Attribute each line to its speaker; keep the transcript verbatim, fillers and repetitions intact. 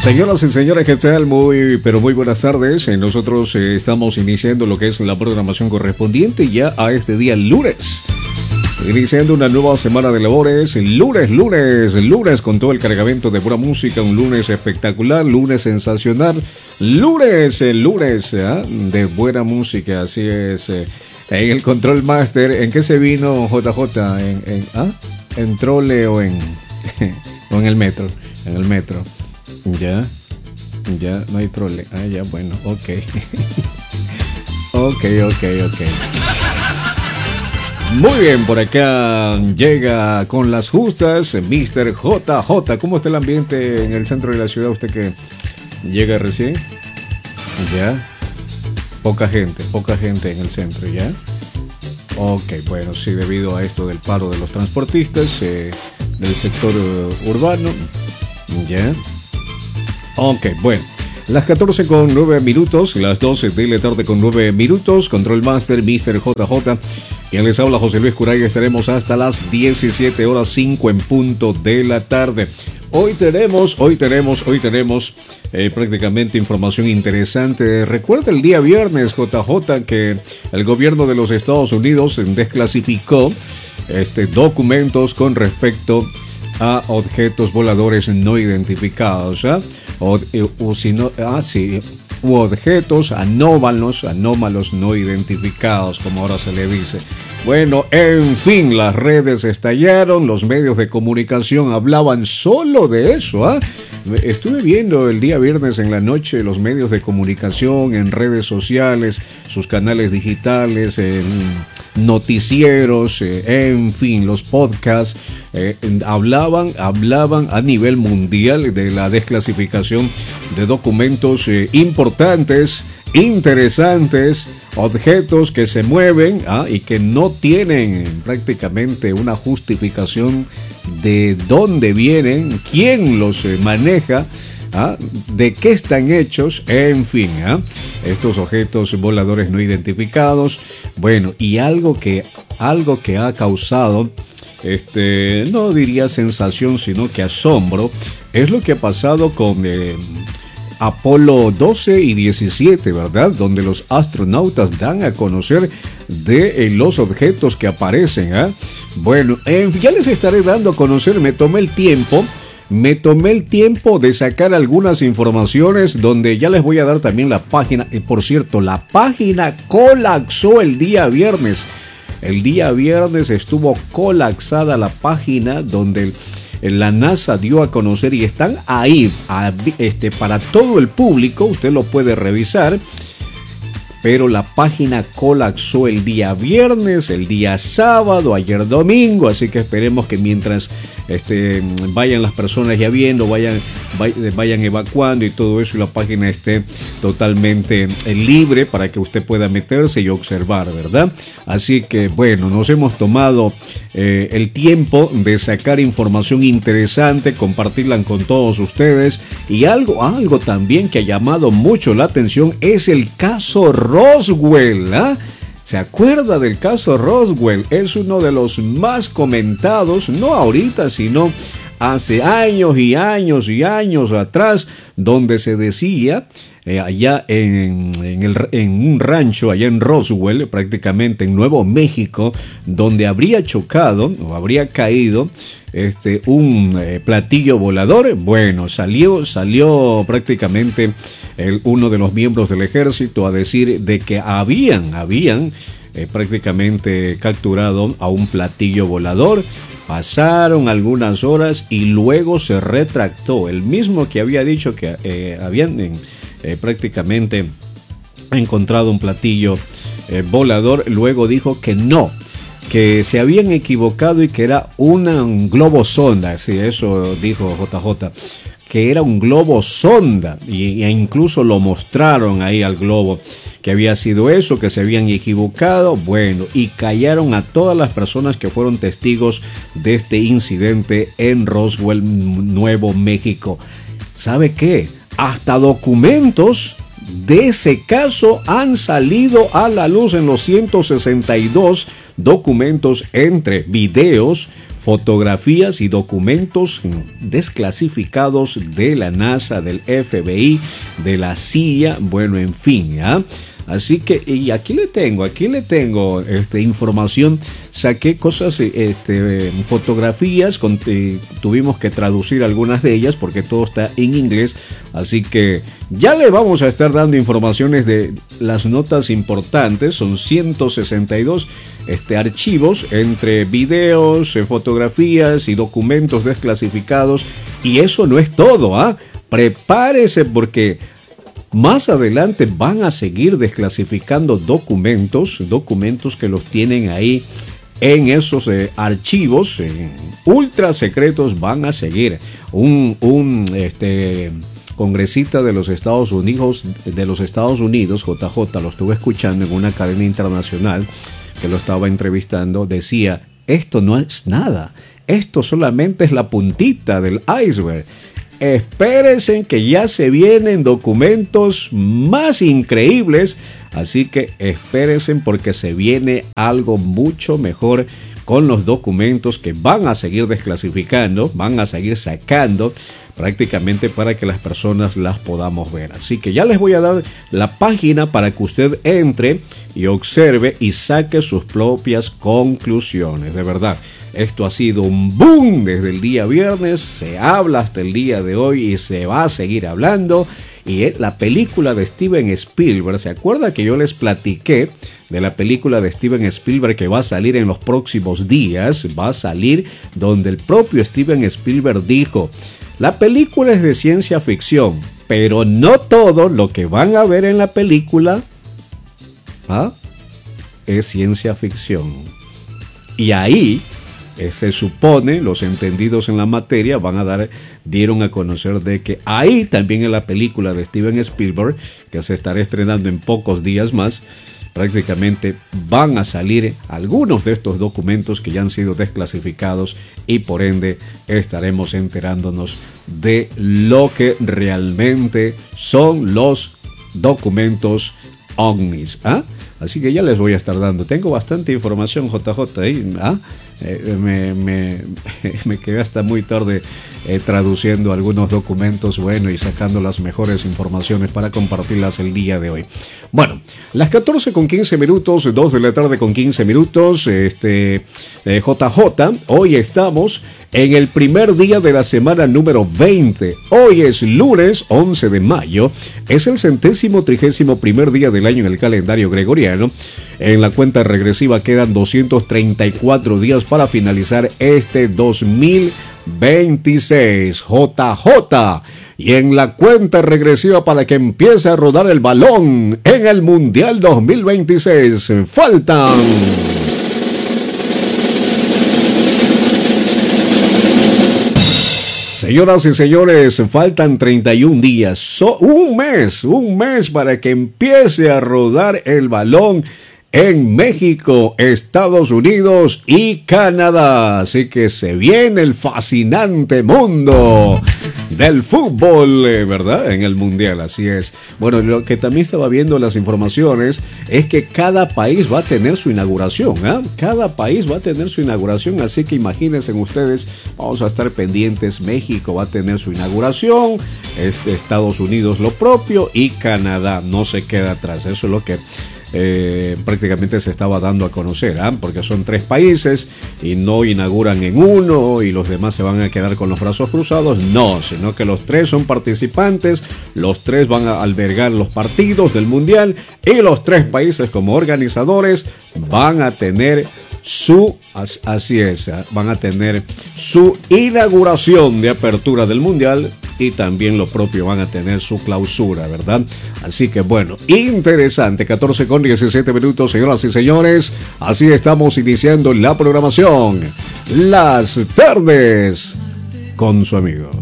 Speaker 1: Señoras y señores, ¿qué tal? Muy, pero muy buenas tardes. Nosotros eh, estamos iniciando lo que es la programación correspondiente ya a este día lunes. Iniciando una nueva semana de labores, lunes, lunes, lunes con todo el cargamento de pura música, un lunes espectacular, lunes sensacional, lunes, eh, lunes ¿eh? de buena música, así es. Eh, en el Control Master, ¿en qué se vino J J? ¿En, en, ¿ah? ¿En trole o en, o en el metro? En el metro. Ya, ya, no hay trole. Ah, ya, bueno, ok. ok, ok, ok. Muy bien, por acá llega con las justas mister J J. ¿Cómo está el ambiente en el centro de la ciudad? Usted que llega recién. Ya. Poca gente, poca gente en el centro, ¿ya? Ok, bueno, sí, debido a esto del paro de los transportistas eh, del sector uh, urbano. Ya. Ok, bueno. Las catorce con nueve minutos, las doce de la tarde con nueve minutos, Control Master, mister J J. Quien les habla, José Luis Curaya, estaremos hasta las diecisiete horas cinco en punto de la tarde. Hoy tenemos, hoy tenemos, hoy tenemos eh, prácticamente información interesante. Recuerda el día viernes, J J, que el gobierno de los Estados Unidos desclasificó este, documentos con respecto a objetos voladores no identificados, ¿eh? o, o si no, ah, sí, u objetos anómalos, anómalos no identificados, como ahora se le dice. Bueno, en fin, las redes estallaron, los medios de comunicación hablaban solo de eso, ¿ah? ¿eh? Estuve viendo el día viernes en la noche los medios de comunicación en redes sociales, sus canales digitales, en noticieros, eh, en fin, los podcasts, eh, hablaban, hablaban a nivel mundial de la desclasificación de documentos eh, importantes, interesantes, objetos que se mueven ¿ah? y que no tienen prácticamente una justificación de dónde vienen, quién los eh, maneja, ¿ah? de qué están hechos, en fin, ¿ah? estos objetos voladores no identificados. Bueno, y algo que, algo que ha causado, este, no diría sensación, sino que asombro, es lo que ha pasado con eh, Apolo doce y diecisiete, ¿verdad? Donde los astronautas dan a conocer de eh, los objetos que aparecen, ¿ah? Bueno, eh, ya les estaré dando a conocer, me tomé el tiempo, me tomé el tiempo de sacar algunas informaciones donde ya les voy a dar también la página. Y por cierto, la página colapsó el día viernes. El día viernes estuvo colapsada la página donde el la NASA dio a conocer y están ahí a, este, para todo el público, usted lo puede revisar, pero la página colapsó el día viernes, el día sábado, ayer domingo, así que esperemos que mientras este, vayan las personas ya viendo, vayan, vayan evacuando y todo eso, y la página esté totalmente libre para que usted pueda meterse y observar, ¿verdad? Así que bueno, nos hemos tomado eh, el tiempo de sacar información interesante, compartirla con todos ustedes, y algo, algo también que ha llamado mucho la atención es el caso Roswell, ¿ah? ¿eh? ¿Se acuerda del caso Roswell? Es uno de los más comentados, no ahorita, sino hace años y años y años atrás, donde se decía, eh, allá en, en, el, en un rancho, allá en Roswell, prácticamente en Nuevo México, donde habría chocado o habría caído este, un eh, platillo volador. Bueno, salió, salió prácticamente el, uno de los miembros del ejército a decir de que habían, habían eh, prácticamente capturado a un platillo volador. Pasaron algunas horas y luego se retractó. El mismo que había dicho que eh, habían eh, prácticamente encontrado un platillo eh, volador, luego dijo que no, que se habían equivocado y que era una, un globo sonda. Sí, eso dijo J J, que era un globo sonda, y, e incluso lo mostraron ahí al globo, que había sido eso, que se habían equivocado. Bueno, y callaron a todas las personas que fueron testigos de este incidente en Roswell, Nuevo México. ¿Sabe qué? Hasta documentos, de ese caso han salido a la luz en los ciento sesenta y dos documentos entre videos, fotografías y documentos desclasificados de la NASA, del F B I, de la C I A, bueno, en fin, ¿ah? Así que, y aquí le tengo, aquí le tengo este, información, saqué cosas, este, fotografías, con, eh, tuvimos que traducir algunas de ellas porque todo está en inglés, así que ya le vamos a estar dando informaciones de las notas importantes, son ciento sesenta y dos este, archivos entre videos, eh, fotografías y documentos desclasificados, y eso no es todo, ¿ah? Prepárese porque más adelante van a seguir desclasificando documentos, documentos que los tienen ahí en esos eh, archivos eh, ultra secretos. Van a seguir un, un este, congresista de los Estados Unidos, de los Estados Unidos, J J, lo estuve escuchando en una cadena internacional que lo estaba entrevistando, decía, esto no es nada, esto solamente es la puntita del iceberg. Espérense que ya se vienen documentos más increíbles, así que espérense porque se viene algo mucho mejor con los documentos que van a seguir desclasificando, van a seguir sacando prácticamente para que las personas las podamos ver. Así que ya les voy a dar la página para que usted entre y observe y saque sus propias conclusiones. De verdad, esto ha sido un boom desde el día viernes, se habla hasta el día de hoy y se va a seguir hablando. Y es la película de Steven Spielberg. ¿Se acuerda que yo les platiqué de la película de Steven Spielberg que va a salir en los próximos días? Va a salir donde el propio Steven Spielberg dijo, la película es de ciencia ficción, pero no todo lo que van a ver en la película ¿ah? es ciencia ficción. Y ahí eh, se supone, los entendidos en la materia van a dar, dieron a conocer de que ahí también en la película de Steven Spielberg, que se estará estrenando en pocos días más, prácticamente van a salir algunos de estos documentos que ya han sido desclasificados y por ende estaremos enterándonos de lo que realmente son los documentos ovnis. ¿Ah? Así que ya les voy a estar dando. Tengo bastante información, J J, ahí. ¿Ah? Eh, me, me, me quedé hasta muy tarde eh, traduciendo algunos documentos, bueno, y sacando las mejores informaciones para compartirlas el día de hoy. Bueno, las catorce con quince minutos, dos de la tarde con quince minutos, este, eh, J J, hoy estamos en el primer día de la semana número veinte. Hoy es lunes once de mayo, es el centésimo trigésimo primer día del año en el calendario gregoriano. En la cuenta regresiva quedan doscientos treinta y cuatro días para finalizar este dos mil veintiséis. J J. Y en la cuenta regresiva para que empiece a rodar el balón en el Mundial dos mil veintiséis. Faltan Señoras y señores, faltan treinta y un días, so, un mes, un mes para que empiece a rodar el balón en México, Estados Unidos y Canadá. Así que se viene el fascinante mundo del fútbol, ¿verdad? En el Mundial, así es. Bueno, lo que también estaba viendo las informaciones es que cada país va a tener su inauguración, ¿eh? Cada país va a tener su inauguración, así que imagínense ustedes, vamos a estar pendientes. México va a tener su inauguración, este, Estados Unidos lo propio y Canadá no se queda atrás. Eso es lo que Eh, prácticamente se estaba dando a conocer, ¿eh? Porque son tres países y no inauguran en uno y los demás se van a quedar con los brazos cruzados, no, sino que los tres son participantes, los tres van a albergar los partidos del Mundial y los tres países como organizadores van a tener su, así es, van a tener su inauguración de apertura del Mundial y también lo propio van a tener su clausura, ¿verdad? Así que bueno, interesante, catorce con diecisiete minutos, señoras y señores, así estamos iniciando la programación Las Tardes con su amigo.